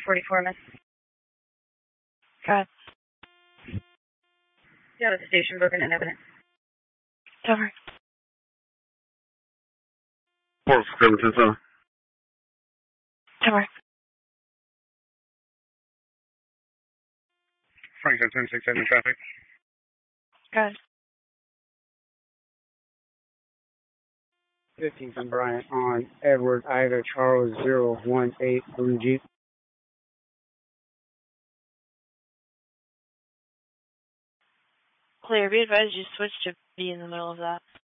44, miss. Got Yeah, the station broken in evidence. over. Port 710. Over. Franklin 1067 in traffic. Good. 15th and Bryant on Edward Ida Charles 018 Blue Jeep. Clear. Be advised you switched to be in the middle of that.